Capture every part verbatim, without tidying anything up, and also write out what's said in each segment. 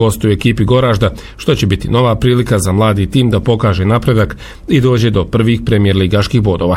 gostuje ekipi Goražda, što će biti nova prilika za mladi tim da pokaže napredak i dođe do prvih premijer ligaških bodova.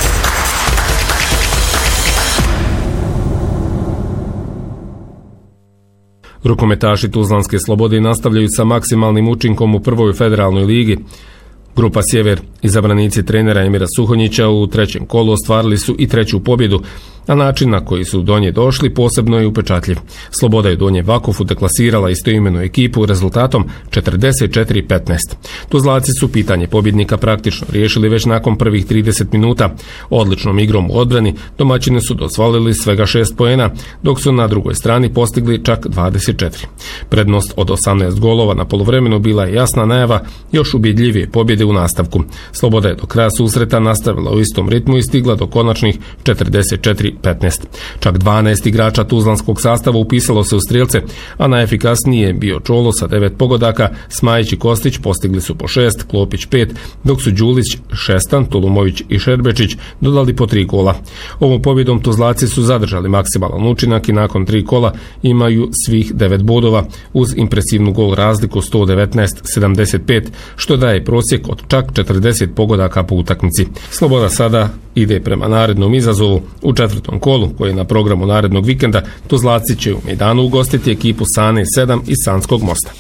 Rukometaši Tuzlanske Slobode nastavljaju sa maksimalnim učinkom u prvoj federalnoj ligi. Grupa Sjever, izabranici trenera Emira Suhonjića, u trećem kolu ostvarili su i treću pobjedu, a način na koji su do nje došli posebno je upečatljiv. Sloboda je Donje Vakofu deklasirala istoimenu ekipu rezultatom četrdeset četiri petnaest. Tuzlaci su pitanje pobjednika praktično riješili već nakon prvih trideset minuta. Odličnom igrom u odbrani domaćini su dozvolili svega šest poena, dok su na drugoj strani postigli čak dvadeset četiri. Prednost od osamnaest golova na poluvremenu bila je jasna najava još ubjedljivije pobjede u nastavku. Sloboda je do kraja susreta nastavila u istom ritmu i stigla do konačnih četrdeset četiri petnaest. Čak dvanaest igrača tuzlanskog sastava upisalo se u strijelce, a najefikasniji je bio Čolo sa devet pogodaka, Smajić i Kostić postigli su po šest, Klopić pet, dok su Đulić, Šestan, Tulumović i Šerbečić dodali po tri gola. Ovom pobjedom Tuzlaci su zadržali maksimalan učinak i nakon tri kola imaju svih devet bodova uz impresivnu gol razliku sto devetnaest sedamdeset pet, što daje prosjek od čak četrdeset pogodaka po utakmici. Sloboda sada ide prema narednom izazovu. U četvrtom kolu, koji je na programu narednog vikenda, Tuzlaci će u Mejdanu ugostiti ekipu Sane sedam iz Sanskog Mosta.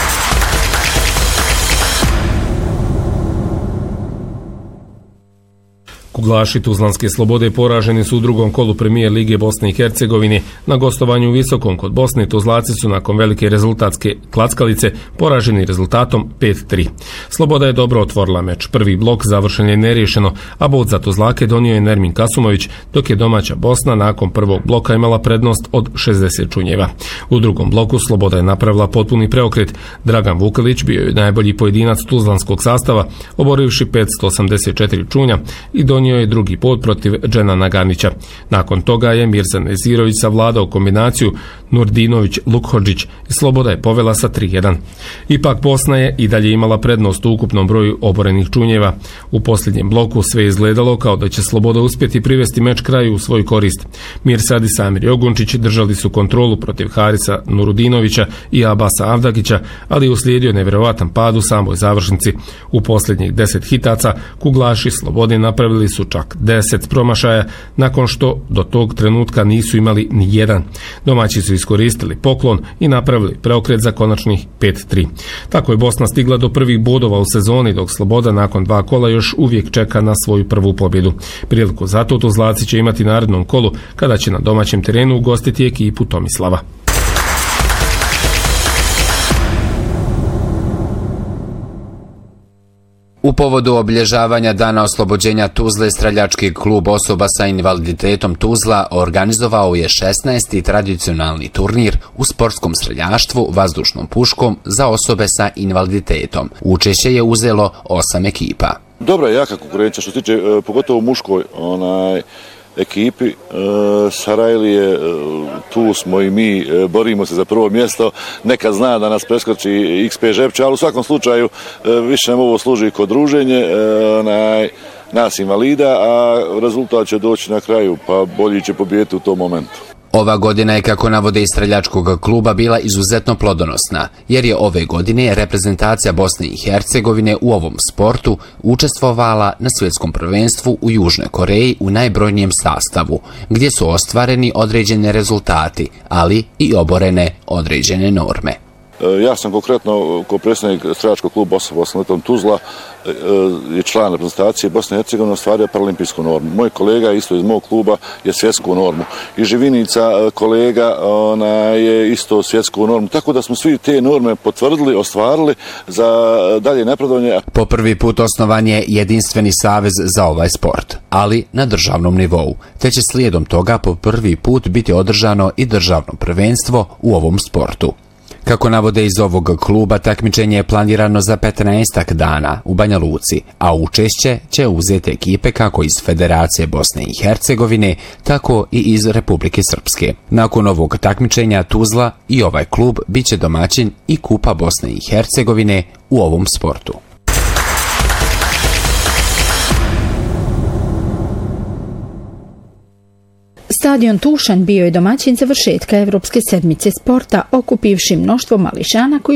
Kuglaši Tuzlanske Slobode poraženi su u drugom kolu premijer lige Bosne i Hercegovine. Na gostovanju u Visokom kod Bosne Tuzlaci su nakon velike rezultatske klackalice poraženi rezultatom pet tri. Sloboda je dobro otvorila meč. Prvi blok završen je neriješeno, a bod za Tuzlake donio je Nermin Kasumović, dok je domaća Bosna nakon prvog bloka imala prednost od šezdeset čunjeva. U drugom bloku Sloboda je napravila potpuni preokret. Dragan Vukelić bio je najbolji pojedinac tuzlanskog sastava, oborivši petsto osamdeset četiri čunja i donio je drugi bod protiv Dženana Ganića. Nakon toga je Mirza Nezirović savladao kombinaciju Nurdinović-Lukhodžić i Sloboda je povela sa tri jedan. Ipak Bosna je i dalje imala prednost u ukupnom broju oborenih čunjeva. U posljednjem bloku sve je izgledalo kao da će Sloboda uspjeti privesti meč kraju u svoj korist. Mirsad i Samir Jogunčić držali su kontrolu protiv Harisa Nurudinovića i Abasa Avdagića, ali je uslijedio nevjerovatan pad u samoj završnici. U posljednjih deset hitaca kuglaši Slobode napravili su čak deset promašaja, nakon što do tog trenutka nisu imali ni jedan. Domaći su iskoristili poklon i napravili preokret za konačnih pet tri. Tako je Bosna stigla do prvih bodova u sezoni, dok Sloboda nakon dva kola još uvijek čeka na svoju prvu pobjedu. Priliku za to Tuzlaci će imati narednom kolu, kada će na domaćem terenu ugostiti ekipu Tomislava. U povodu obilježavanja Dana oslobođenja Tuzle, streljački klub osoba sa invaliditetom Tuzla organizovao je šesnaesti tradicionalni turnir u sportskom streljaštvu vazdušnom puškom za osobe sa invaliditetom. Učešće je uzelo osam ekipa. Dobra je jaka konkurencija što se tiče pogotovo u muškoj onaj ekipi. E, Sarajlije, e, tu smo i mi, e, borimo se za prvo mjesto. Neka zna da nas preskoči X P Žepče, ali u svakom slučaju e, više nam ovo služi kod druženje e, onaj, nas invalida, a rezultat će doći na kraju, pa bolji će pobijediti u tom momentu. Ova godina je, kako navode iz streljačkog kluba, bila izuzetno plodonosna, jer je ove godine reprezentacija Bosne i Hercegovine u ovom sportu učestvovala na svjetskom prvenstvu u Južnoj Koreji u najbrojnijem sastavu, gdje su ostvareni određeni rezultati, ali i oborene određene norme. Ja sam konkretno kao predsjednik streljačkog kluba osoba s invaliditetom Tuzla je član reprezentacije Bosne i Hercegovine ostvario paralimpijsku normu. Moj kolega isto iz mog kluba je svjetsku normu. I Živinica kolega ona je isto svjetsku normu. Tako da smo svi te norme potvrdili, ostvarili za dalje napredovanje. Po prvi put osnovan je jedinstveni savez za ovaj sport, ali na državnom nivou. Te će slijedom toga po prvi put biti održano i državno prvenstvo u ovom sportu. Kako navode iz ovog kluba, takmičenje je planirano za petnaestak dana u Banja Luci, a učešće će uzeti ekipe kako iz Federacije Bosne i Hercegovine, tako i iz Republike Srpske. Nakon ovog takmičenja Tuzla i ovaj klub biće domaćin i Kupa Bosne i Hercegovine u ovom sportu. Stadion Tušanj bio je domaćin završetka Evropske sedmice sporta, okupivši mnoštvo mališana koji